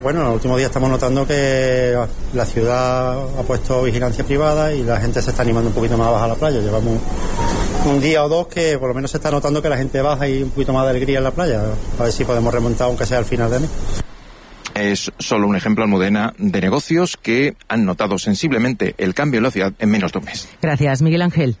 Bueno, en los últimos días estamos notando que la ciudad ha puesto vigilancia privada y la gente se está animando un poquito más a bajar a la playa. Llevamos un día o dos que por lo menos se está notando que la gente baja y un poquito más de alegría en la playa. A ver si podemos remontar aunque sea al final de mes. Es solo un ejemplo, Almudena, de negocios que han notado sensiblemente el cambio en la ciudad en menos de un mes. Gracias, Miguel Ángel.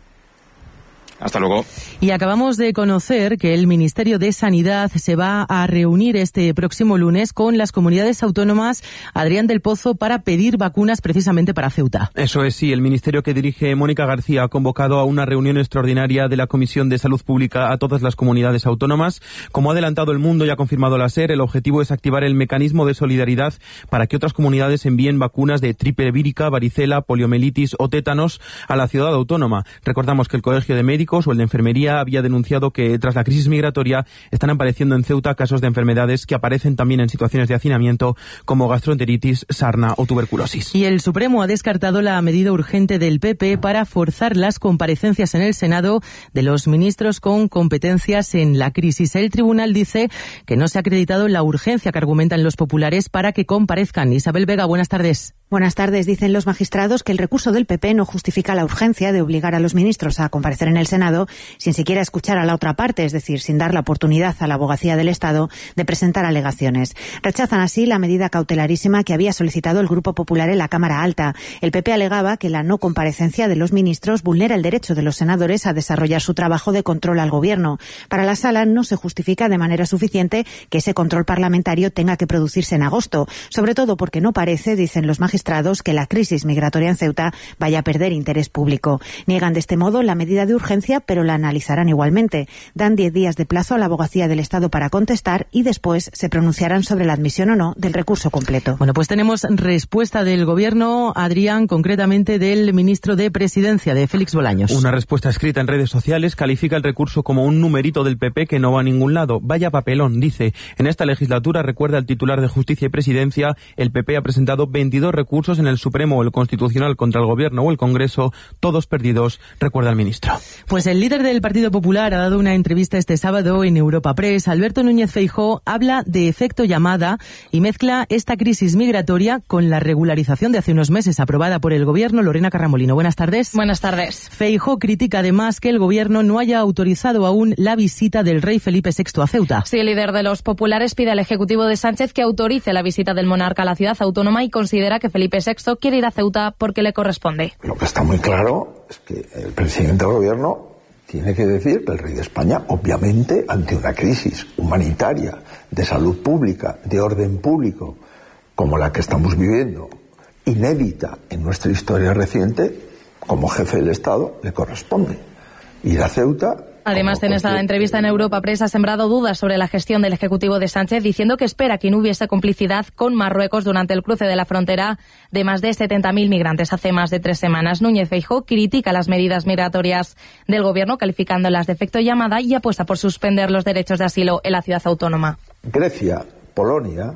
Hasta luego. Y acabamos de conocer que el Ministerio de Sanidad se va a reunir este próximo lunes con las comunidades autónomas, Adrián del Pozo, para pedir vacunas precisamente para Ceuta. Eso es, sí. El ministerio que dirige Mónica García ha convocado a una reunión extraordinaria de la Comisión de Salud Pública a todas las comunidades autónomas. Como ha adelantado El Mundo y ha confirmado la SER, el objetivo es activar el mecanismo de solidaridad para que otras comunidades envíen vacunas de triple vírica, varicela, poliomielitis o tétanos a la ciudad autónoma. Recordamos que el Colegio de Médicos o el de Enfermería había denunciado que tras la crisis migratoria están apareciendo en Ceuta casos de enfermedades que aparecen también en situaciones de hacinamiento como gastroenteritis, sarna o tuberculosis. Y el Supremo ha descartado la medida urgente del PP para forzar las comparecencias en el Senado de los ministros con competencias en la crisis. El tribunal dice que no se ha acreditado la urgencia que argumentan los populares para que comparezcan. Isabel Vega, buenas tardes. Buenas tardes. Dicen los magistrados que el recurso del PP no justifica la urgencia de obligar a los ministros a comparecer en el Senado sin siquiera escuchar a la otra parte, es decir, sin dar la oportunidad a la abogacía del Estado de presentar alegaciones. Rechazan así la medida cautelarísima que había solicitado el Grupo Popular en la Cámara Alta. El PP alegaba que la no comparecencia de los ministros vulnera el derecho de los senadores a desarrollar su trabajo de control al Gobierno. Para la Sala no se justifica de manera suficiente que ese control parlamentario tenga que producirse en agosto, sobre todo porque no parece, dicen los magistrados, que la crisis migratoria en Ceuta vaya a perder interés público. Niegan de este modo la medida de urgencia, pero la analizarán igualmente. Dan 10 días de plazo a la abogacía del Estado para contestar y después se pronunciarán sobre la admisión o no del recurso completo. Bueno, pues tenemos respuesta del Gobierno, Adrián, concretamente del ministro de Presidencia, de Félix Bolaños. Una respuesta escrita en redes sociales califica el recurso como un numerito del PP que no va a ningún lado. Vaya papelón, dice. En esta legislatura, recuerda el titular de Justicia y Presidencia, el PP ha presentado 22 recursos en el Supremo o el Constitucional contra el Gobierno o el Congreso, todos perdidos, recuerda el ministro. Pues el líder del Partido Popular ha dado una entrevista este sábado en Europa Press. Alberto Núñez Feijóo habla de efecto llamada y mezcla esta crisis migratoria con la regularización de hace unos meses aprobada por el Gobierno. Lorena Carramolino, buenas tardes. Buenas tardes. Feijóo critica además que el Gobierno no haya autorizado aún la visita del rey Felipe VI a Ceuta. Sí, el líder de los populares pide al Ejecutivo de Sánchez que autorice la visita del monarca a la ciudad autónoma y considera que Felipe VI quiere ir a Ceuta porque le corresponde. Lo que está muy claro es que el presidente del Gobierno tiene que decir que el rey de España, obviamente, ante una crisis humanitaria, de salud pública, de orden público, como la que estamos viviendo, inédita en nuestra historia reciente, como jefe del Estado, le corresponde ir a Ceuta. Además, en esta entrevista en Europa Press ha sembrado dudas sobre la gestión del Ejecutivo de Sánchez, diciendo que espera que no hubiese complicidad con Marruecos durante el cruce de la frontera de más de 70.000 migrantes hace más de 3 semanas. Núñez Feijóo critica las medidas migratorias del Gobierno, calificándolas de efecto llamada, y apuesta por suspender los derechos de asilo en la ciudad autónoma. Grecia, Polonia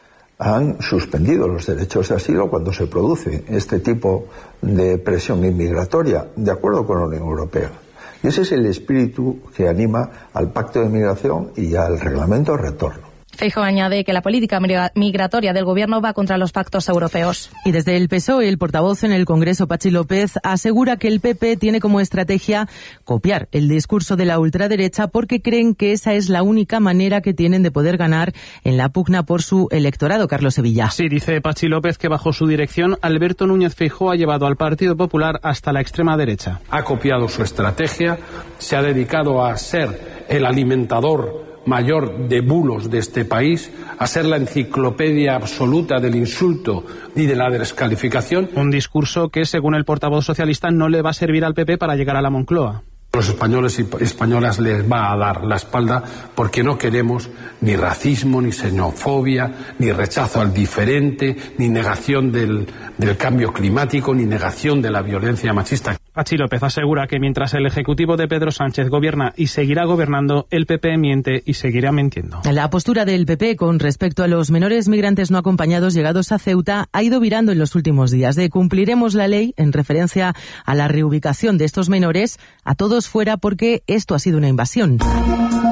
han suspendido los derechos de asilo cuando se produce este tipo de presión inmigratoria, de acuerdo con la Unión Europea. Y ese es el espíritu que anima al Pacto de Migración y al Reglamento de Retorno. Feijóo añade que la política migratoria del Gobierno va contra los pactos europeos. Y desde el PSOE, el portavoz en el Congreso, Patxi López, asegura que el PP tiene como estrategia copiar el discurso de la ultraderecha porque creen que esa es la única manera que tienen de poder ganar en la pugna por su electorado. Carlos Sevilla. Sí, dice Patxi López que bajo su dirección Alberto Núñez Feijóo ha llevado al Partido Popular hasta la extrema derecha. Ha copiado su estrategia, se ha dedicado a ser el alimentador mayor de bulos de este país, a ser la enciclopedia absoluta del insulto y de la descalificación. Un discurso que, según el portavoz socialista, no le va a servir al PP para llegar a la Moncloa. Los españoles y españolas les va a dar la espalda porque no queremos ni racismo, ni xenofobia, ni rechazo al diferente, ni negación del cambio climático, ni negación de la violencia machista. Patxi López asegura que mientras el Ejecutivo de Pedro Sánchez gobierna y seguirá gobernando, el PP miente y seguirá mintiendo. La postura del PP con respecto a los menores migrantes no acompañados llegados a Ceuta ha ido virando en los últimos días. De cumpliremos la ley en referencia a la reubicación de estos menores, a todos fuera porque esto ha sido una invasión.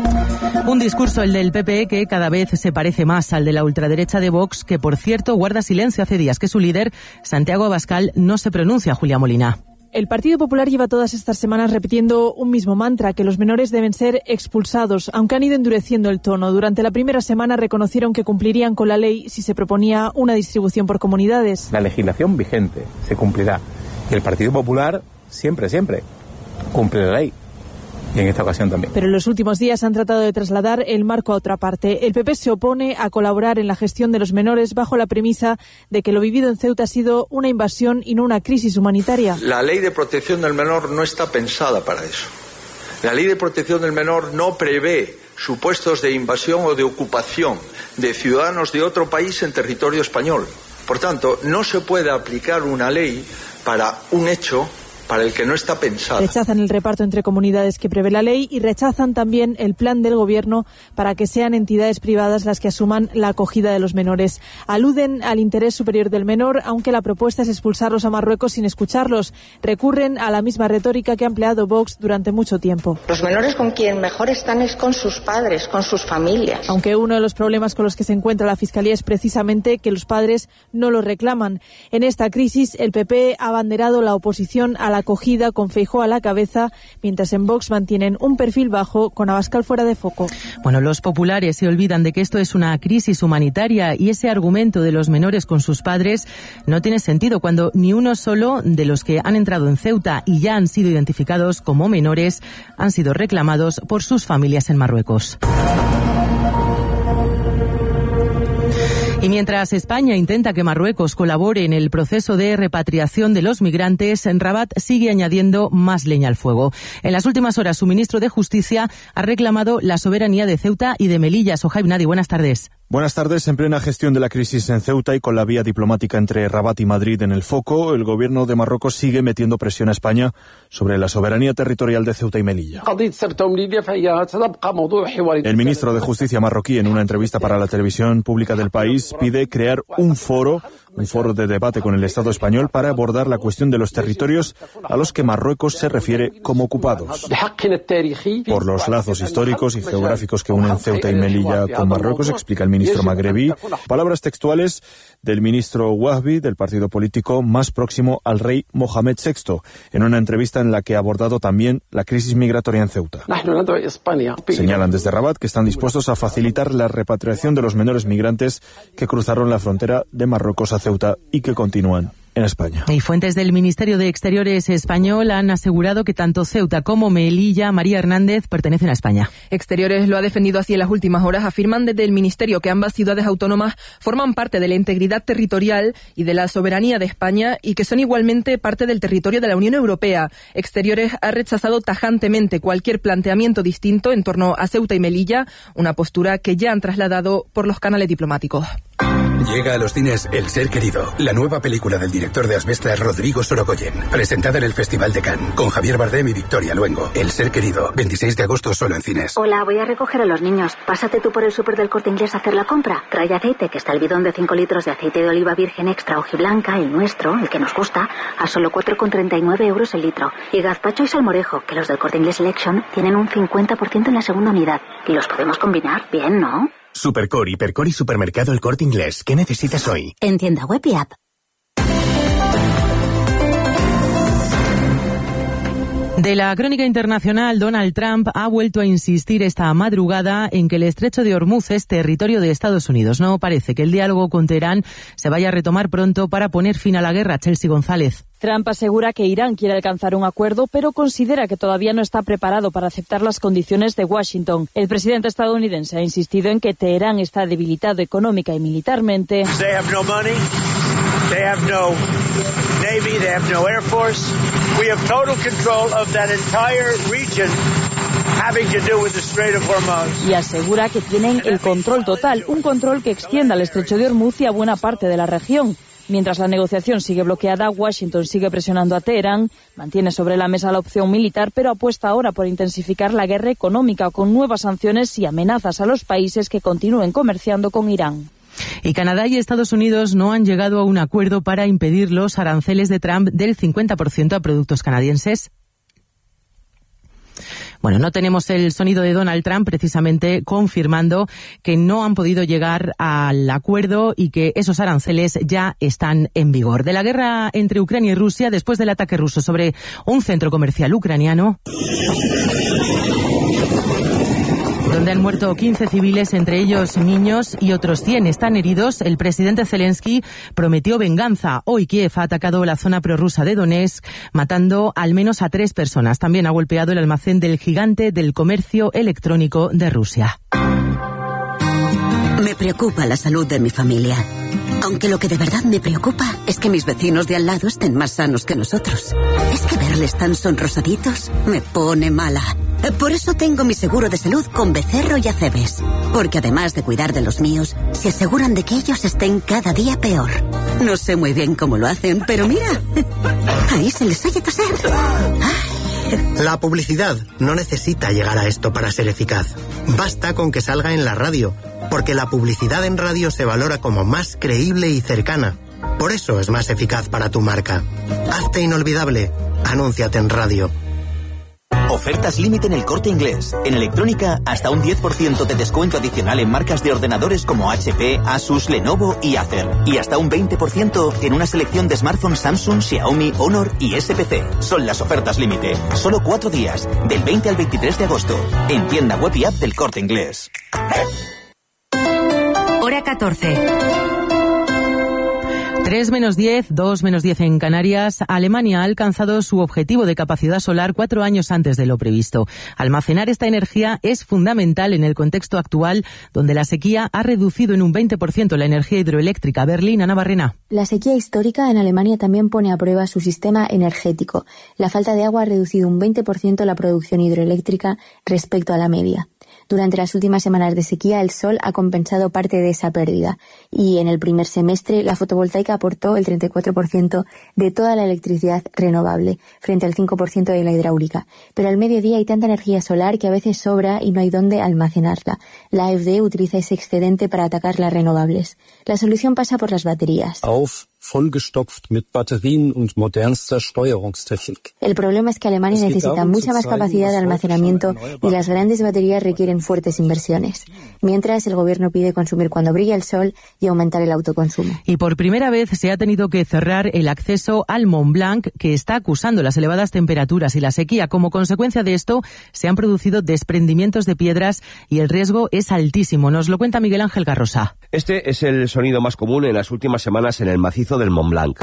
Un discurso, el del PP, que cada vez se parece más al de la ultraderecha de Vox, que por cierto guarda silencio hace días que su líder, Santiago Abascal, no se pronuncia. Julia Molina. El Partido Popular lleva todas estas semanas repitiendo un mismo mantra, que los menores deben ser expulsados, aunque han ido endureciendo el tono. Durante la primera semana reconocieron que cumplirían con la ley si se proponía una distribución por comunidades. La legislación vigente se cumplirá. Y el Partido Popular siempre cumple la ley. Y en esta ocasión también. Pero en los últimos días han tratado de trasladar el marco a otra parte. El PP se opone a colaborar en la gestión de los menores bajo la premisa de que lo vivido en Ceuta ha sido una invasión y no una crisis humanitaria. La ley de protección del menor no está pensada para eso. La ley de protección del menor no prevé supuestos de invasión o de ocupación de ciudadanos de otro país en territorio español. Por tanto, no se puede aplicar una ley para un hecho para el que no está pensado. Rechazan el reparto entre comunidades que prevé la ley y rechazan también el plan del Gobierno para que sean entidades privadas las que asuman la acogida de los menores. Aluden al interés superior del menor, aunque la propuesta es expulsarlos a Marruecos sin escucharlos. Recurren a la misma retórica que ha empleado Vox durante mucho tiempo. Los menores con quien mejor están es con sus padres, con sus familias. Aunque uno de los problemas con los que se encuentra la Fiscalía es precisamente que los padres no los reclaman. En esta crisis, el PP ha abanderado la oposición a la acogida con Feijóo a la cabeza, mientras en Vox mantienen un perfil bajo con Abascal fuera de foco. Bueno, los populares se olvidan de que esto es una crisis humanitaria y ese argumento de los menores con sus padres no tiene sentido cuando ni uno solo de los que han entrado en Ceuta y ya han sido identificados como menores han sido reclamados por sus familias en Marruecos. Y mientras España intenta que Marruecos colabore en el proceso de repatriación de los migrantes, Rabat sigue añadiendo más leña al fuego. En las últimas horas, su ministro de Justicia ha reclamado la soberanía de Ceuta y de Melilla. Sohaib Nadi, buenas tardes. Buenas tardes. En plena gestión de la crisis en Ceuta y con la vía diplomática entre Rabat y Madrid en el foco, el gobierno de Marruecos sigue metiendo presión a España sobre la soberanía territorial de Ceuta y Melilla. El ministro de Justicia marroquí, en una entrevista para la televisión pública del país, pide crear un foro de debate con el Estado español para abordar la cuestión de los territorios a los que Marruecos se refiere como ocupados. Por los lazos históricos y geográficos que unen Ceuta y Melilla con Marruecos, explica el ministro magrebí. Palabras textuales del ministro Wahbi, del partido político más próximo al rey Mohamed VI, en una entrevista en la que ha abordado también la crisis migratoria en Ceuta. Señalan desde Rabat que están dispuestos a facilitar la repatriación de los menores migrantes que cruzaron la frontera de Marruecos a Ceuta y que continúan en España. Y fuentes del Ministerio de Exteriores español han asegurado que tanto Ceuta como Melilla, María Hernández, pertenecen a España. Exteriores lo ha defendido así en las últimas horas. Afirman desde el Ministerio que ambas ciudades autónomas forman parte de la integridad territorial y de la soberanía de España y que son igualmente parte del territorio de la Unión Europea. Exteriores ha rechazado tajantemente cualquier planteamiento distinto en torno a Ceuta y Melilla, una postura que ya han trasladado por los canales diplomáticos. Llega a los cines El Ser Querido, la nueva película del director de Asbestas, Rodrigo Sorogoyen, presentada en el Festival de Cannes, con Javier Bardem y Victoria Luengo. El Ser Querido, 26 de agosto solo en cines. Hola, voy a recoger a los niños. Pásate tú por el súper del Corte Inglés a hacer la compra. Trae aceite, que está el bidón de 5 litros de aceite de oliva virgen extra hojiblanca, el nuestro, el que nos gusta, a solo 4,39 euros el litro. Y gazpacho y salmorejo, que los del Corte Inglés Selection tienen un 50% en la segunda unidad. Y los podemos combinar bien, ¿no? Supercor, Hipercor y Supermercado El Corte Inglés. ¿Qué necesitas hoy? En tienda web y app. De la crónica internacional, Donald Trump ha vuelto a insistir esta madrugada en que el estrecho de Hormuz es territorio de Estados Unidos. No parece que el diálogo con Teherán se vaya a retomar pronto para poner fin a la guerra. Chelsea González. Trump asegura que Irán quiere alcanzar un acuerdo, pero considera que todavía no está preparado para aceptar las condiciones de Washington. El presidente estadounidense ha insistido en que Teherán está debilitado económica y militarmente. They have no money. They have no Navy. They have no Air Force. We have total control of that entire region having to do with the Strait of Hormuz. Y asegura que tienen el control total, un control que extienda al estrecho de Hormuz y a buena parte de la región. Mientras la negociación sigue bloqueada, Washington sigue presionando a Teherán, mantiene sobre la mesa la opción militar, pero apuesta ahora por intensificar la guerra económica con nuevas sanciones y amenazas a los países que continúen comerciando con Irán. Y Canadá y Estados Unidos no han llegado a un acuerdo para impedir los aranceles de Trump del 50% a productos canadienses. Bueno, no tenemos el sonido de Donald Trump precisamente confirmando que no han podido llegar al acuerdo y que esos aranceles ya están en vigor. De la guerra entre Ucrania y Rusia, después del ataque ruso sobre un centro comercial ucraniano, donde han muerto 15 civiles, entre ellos niños, y otros 100 están heridos, el presidente Zelensky prometió venganza. Hoy Kiev ha atacado la zona prorrusa de Donetsk, matando al menos a 3 personas. También ha golpeado el almacén del gigante del comercio electrónico de Rusia. Me preocupa la salud de mi familia. Aunque lo que de verdad me preocupa es que mis vecinos de al lado estén más sanos que nosotros. Es que verles tan sonrosaditos me pone mala. Por eso tengo mi seguro de salud con Becerro y Acebes. Porque además de cuidar de los míos, se aseguran de que ellos estén cada día peor. No sé muy bien cómo lo hacen, pero mira, ahí se les oye toser. La publicidad no necesita llegar a esto para ser eficaz. Basta con que salga en la radio, porque la publicidad en radio se valora como más creíble y cercana. Por eso es más eficaz para tu marca. Hazte inolvidable. Anúnciate en radio. Ofertas límite en El Corte Inglés. En electrónica, hasta un 10% de descuento adicional en marcas de ordenadores como HP, Asus, Lenovo y Acer. Y hasta un 20% en una selección de smartphones Samsung, Xiaomi, Honor y SPC. Son las ofertas límite. Solo 4 días, del 20 al 23 de agosto. En tienda web y app del Corte Inglés. Hora 14. 3 menos 10, 2 menos 10 en Canarias. Alemania ha alcanzado su objetivo de capacidad solar 4 años antes de lo previsto. Almacenar esta energía es fundamental en el contexto actual, donde la sequía ha reducido en un 20% la energía hidroeléctrica. Berlín, Ana Barrena. La sequía histórica en Alemania también pone a prueba su sistema energético. La falta de agua ha reducido un 20% la producción hidroeléctrica respecto a la media. Durante las últimas semanas de sequía, el sol ha compensado parte de esa pérdida y en el primer semestre la fotovoltaica aportó el 34% de toda la electricidad renovable, frente al 5% de la hidráulica. Pero al mediodía hay tanta energía solar que a veces sobra y no hay dónde almacenarla. La AfD utiliza ese excedente para atacar las renovables. La solución pasa por las baterías. Vollgestopft mit Batterien und modernster Steuerungstechnik. El problema es que Alemania necesita mucha más capacidad de almacenamiento y las grandes baterías requieren fuertes inversiones. Mientras, el gobierno pide consumir cuando brilla el sol y aumentar el autoconsumo. Y por primera vez se ha tenido que cerrar el acceso al Mont Blanc, que está acusando las elevadas temperaturas y la sequía. Como consecuencia de esto, se han producido desprendimientos de piedras y el riesgo es altísimo. Nos lo cuenta Miguel Ángel Garrosa. Este es el sonido más común en las últimas semanas en el macizo del Mont Blanc.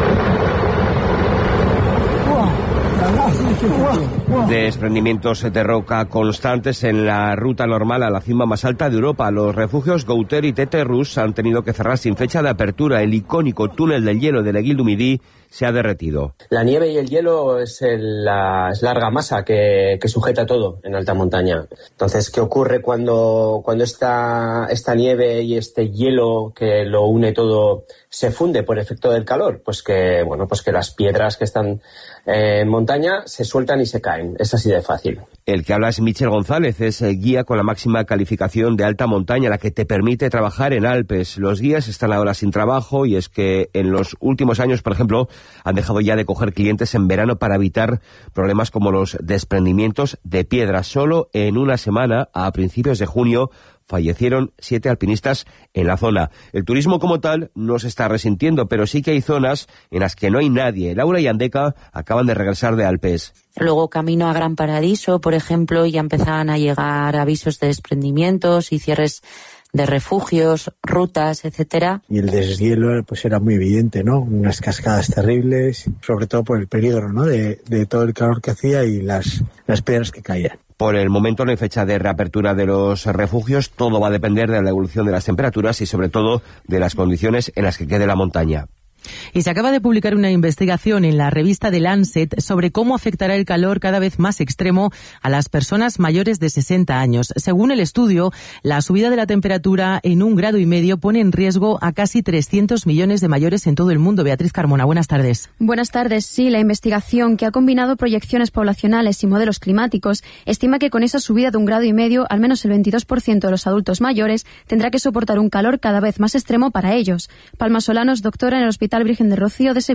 Desprendimientos de roca constantes en la ruta normal a la cima más alta de Europa. Los refugios Gouter y Téterus han tenido que cerrar sin fecha de apertura. El icónico túnel del hielo de l'Aiguille du Midi se ha derretido. La nieve y el hielo es la larga masa que sujeta todo en alta montaña. Entonces, ¿qué ocurre cuando esta nieve y este hielo que lo une todo se funde por efecto del calor? Pues que las piedras que están en montaña se sueltan y se caen. Es así de fácil. El que habla es Michel González, es guía con la máxima calificación de alta montaña, la que te permite trabajar en Alpes. Los guías están ahora sin trabajo y es que en los últimos años, por ejemplo, han dejado ya de coger clientes en verano para evitar problemas como los desprendimientos de piedras. Solo en una semana, a principios de junio, fallecieron 7 alpinistas en la zona. El turismo como tal no se está resintiendo, pero sí que hay zonas en las que no hay nadie. Laura y Andeca acaban de regresar de Alpes. Luego camino a Gran Paradiso, por ejemplo, ya empezaban a llegar avisos de desprendimientos y cierres de refugios, rutas, etcétera. Y el deshielo pues era muy evidente, ¿no? Unas cascadas terribles, sobre todo por el peligro, ¿no? De todo el calor que hacía y las piedras que caían. Por el momento no hay fecha de reapertura de los refugios. Todo va a depender de la evolución de las temperaturas y sobre todo de las condiciones en las que quede la montaña. Y se acaba de publicar una investigación en la revista The Lancet sobre cómo afectará el calor cada vez más extremo a las personas mayores de 60 años. Según el estudio, la subida de la temperatura en 1,5 grados pone en riesgo a casi 300 millones de mayores en todo el mundo. Beatriz Carmona, buenas tardes. Buenas tardes. Sí, la investigación, que ha combinado proyecciones poblacionales y modelos climáticos, estima que con esa subida de 1,5 grados, al menos el 22% de los adultos mayores tendrá que soportar un calor cada vez más extremo para ellos. Palma Solano es doctora en el Hospital Virgen de Rocío de Sevilla.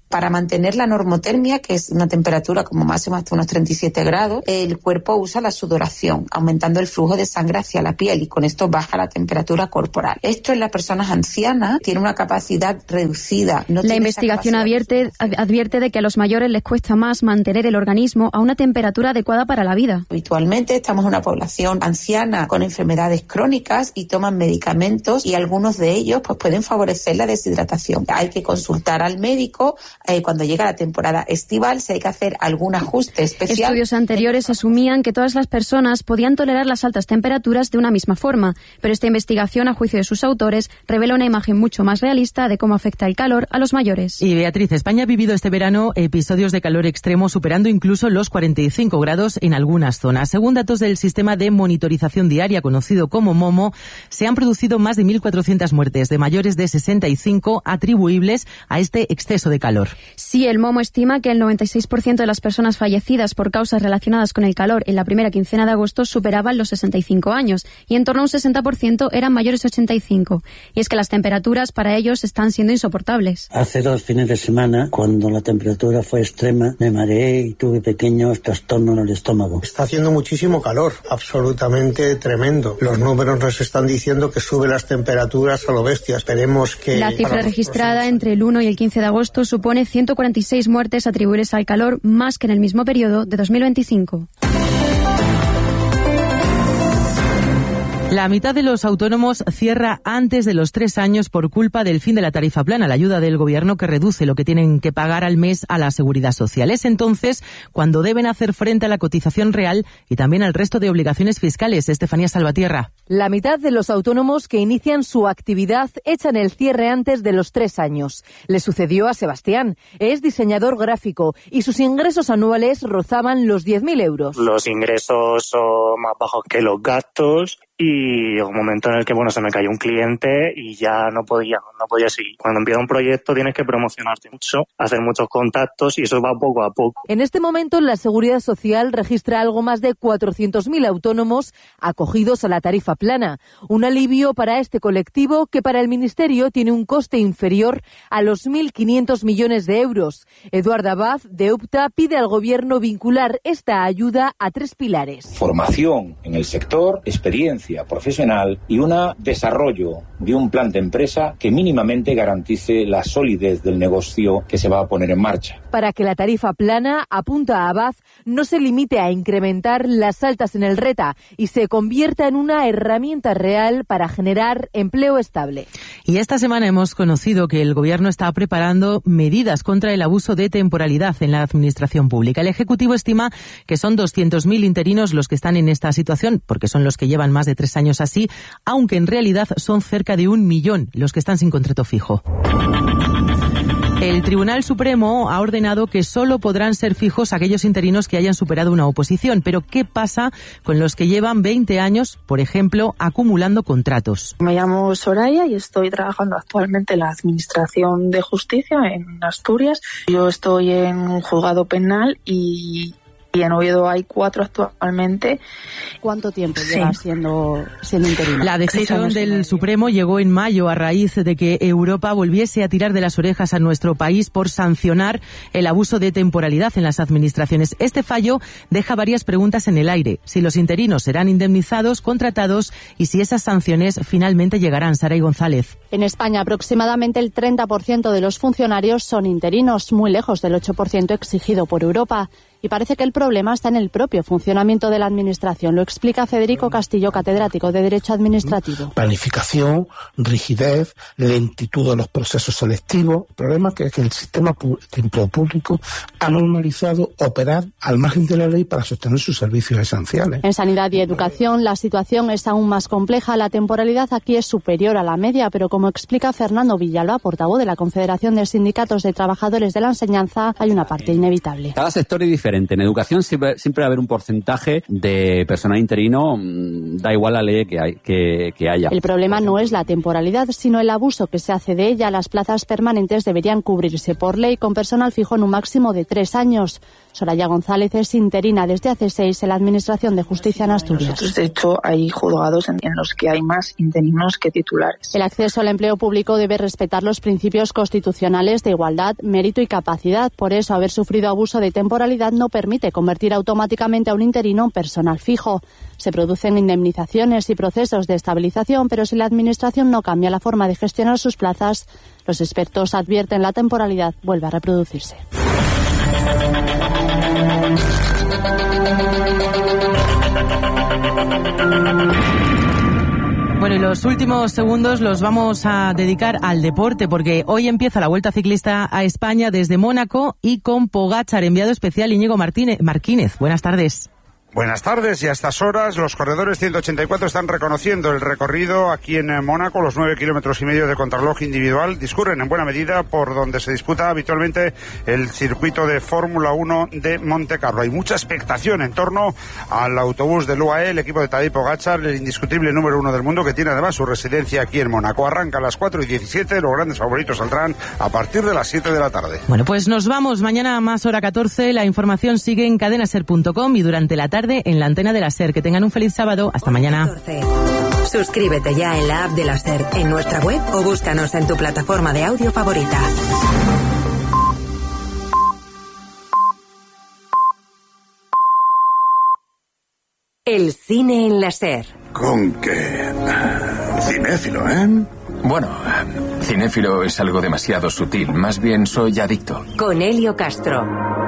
Para mantener la normotermia, que es una temperatura como máximo hasta unos 37 grados, el cuerpo usa la sudoración, aumentando el flujo de sangre hacia la piel y con esto baja la temperatura corporal. Esto en las personas ancianas tiene una capacidad reducida. La investigación advierte de que a los mayores les cuesta más mantener el organismo a una temperatura adecuada para la vida. Habitualmente estamos en una población anciana con enfermedades crónicas y toman medicamentos y algunos de ellos pues pueden favorecer la deshidratación. Hay que consultar al médico cuando llega la temporada estival si hay que hacer algún ajuste especial. Estudios anteriores asumían que todas las personas podían tolerar las altas temperaturas de una misma forma, pero esta investigación, a juicio de sus autores, revela una imagen mucho más realista de cómo afecta el calor a los mayores. Y Beatriz, España ha vivido este verano episodios de calor extremo superando incluso los 45 grados en algunas zonas. Según datos del sistema de monitorización diaria conocido como MOMO, se han producido más de 1.400 muertes de mayores de 65 atribuibles a este exceso de calor. Sí, el MOMO estima que el 96% de las personas fallecidas por causas relacionadas con el calor en la primera quincena de agosto superaban los 65 años y en torno a un 60% eran mayores de 85. Y es que las temperaturas para ellos están siendo insoportables. Hace 2 fines de semana, cuando la temperatura fue extrema, me mareé y tuve pequeños trastornos en el estómago. Está haciendo muchísimo calor, absolutamente tremendo. Los números nos están diciendo que suben las temperaturas a lo bestia. Esperemos que... La cifra registrada entre el 1 y el 15 de agosto supone 146 muertes atribuibles al calor, más que en el mismo periodo de 2025. La mitad de los autónomos cierra antes de los 3 años por culpa del fin de la tarifa plana, la ayuda del gobierno que reduce lo que tienen que pagar al mes a la seguridad social. Es entonces cuando deben hacer frente a la cotización real y también al resto de obligaciones fiscales. Estefanía Salvatierra. La mitad de los autónomos que inician su actividad echan el cierre antes de los 3 años. Le sucedió a Sebastián. Es diseñador gráfico y sus ingresos anuales rozaban los 10.000 euros. Los ingresos son más bajos que los gastos. Y llegó un momento en el que, se me cayó un cliente y ya no podía seguir. Cuando empieza un proyecto tienes que promocionarte mucho, hacer muchos contactos y eso va poco a poco. En este momento la Seguridad Social registra algo más de 400.000 autónomos acogidos a la tarifa plana. Un alivio para este colectivo que para el Ministerio tiene un coste inferior a los 1.500 millones de euros. Eduardo Abad, de UPTA, pide al Gobierno vincular esta ayuda a 3 pilares. Formación en el sector, experiencia profesional y un desarrollo de un plan de empresa que mínimamente garantice la solidez del negocio que se va a poner en marcha. Para que la tarifa plana, apunta a Abad, no se limite a incrementar las altas en el RETA y se convierta en una herramienta real para generar empleo estable. Y esta semana hemos conocido que el Gobierno está preparando medidas contra el abuso de temporalidad en la administración pública. El Ejecutivo estima que son 200.000 interinos los que están en esta situación, porque son los que llevan más de 3 años así, aunque en realidad son cerca de 1 millón los que están sin contrato fijo. El Tribunal Supremo ha ordenado que solo podrán ser fijos aquellos interinos que hayan superado una oposición. Pero ¿qué pasa con los que llevan 20 años, por ejemplo, acumulando contratos? Me llamo Soraya y estoy trabajando actualmente en la Administración de Justicia en Asturias. Yo estoy en un juzgado penal y en Oviedo hay 4 actualmente. ¿Cuánto tiempo lleva siendo interino? La decisión del Supremo llegó en mayo a raíz de que Europa volviese a tirar de las orejas a nuestro país por sancionar el abuso de temporalidad en las administraciones. Este fallo deja varias preguntas en el aire. Si los interinos serán indemnizados, contratados y si esas sanciones finalmente llegarán. Saray González. En España, aproximadamente el 30% de los funcionarios son interinos, muy lejos del 8% exigido por Europa. Y parece que el problema está en el propio funcionamiento de la Administración. Lo explica Federico Castillo, catedrático de Derecho Administrativo. Planificación, rigidez, lentitud de los procesos selectivos. El problema es que el sistema de empleo público ha normalizado operar al margen de la ley para sostener sus servicios esenciales. En sanidad y educación la situación es aún más compleja. La temporalidad aquí es superior a la media, pero como explica Fernando Villalba, portavoz de la Confederación de Sindicatos de Trabajadores de la Enseñanza, hay una parte inevitable. Cada sector es diferente. En educación siempre va a haber un porcentaje de personal interino, da igual la ley que haya. El problema no es la temporalidad, sino el abuso que se hace de ella. Las plazas permanentes deberían cubrirse por ley con personal fijo en un máximo de 3 años. Soraya González es interina desde hace 6 en la Administración de Justicia en Asturias. Nosotros, de hecho, hay juzgados en los que hay más interinos que titulares. El acceso al empleo público debe respetar los principios constitucionales de igualdad, mérito y capacidad. Por eso, haber sufrido abuso de temporalidad no permite convertir automáticamente a un interino en personal fijo. Se producen indemnizaciones y procesos de estabilización, pero si la Administración no cambia la forma de gestionar sus plazas, los expertos advierten la temporalidad vuelve a reproducirse. Bueno, y los últimos segundos los vamos a dedicar al deporte, porque hoy empieza la Vuelta Ciclista a España desde Mónaco y con Pogačar, enviado especial Íñigo Marquínez. Buenas tardes. Buenas tardes, y a estas horas los corredores 184 están reconociendo el recorrido aquí en Mónaco. Los 9,5 kilómetros de contrarreloj individual discurren en buena medida por donde se disputa habitualmente el circuito de Fórmula 1 de Montecarlo. Hay mucha expectación en torno al autobús del UAE, el equipo de Tadej Pogačar, el indiscutible número 1 del mundo, que tiene además su residencia aquí en Mónaco. Arranca a las 4:17, los grandes favoritos saldrán a partir de las 7 de la tarde. Bueno, pues nos vamos. Mañana a más hora 14. La información sigue en cadenaser.com y durante la tarde en la antena de la SER. Que tengan un feliz sábado. Hasta mañana. Suscríbete ya en la app de la SER, en nuestra web o búscanos en tu plataforma de audio favorita. El cine en la SER. ¿Con qué? Cinéfilo, ¿eh? Bueno, cinéfilo es algo demasiado sutil. Más bien soy adicto. Con Elio Castro.